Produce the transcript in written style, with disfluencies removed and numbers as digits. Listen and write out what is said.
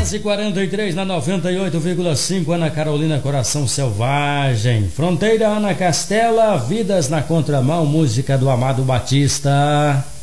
10h43 na 98,5. Ana Carolina, Coração Selvagem. Fronteira, Ana Castela, Vidas na Contramão, música do Amado Batista.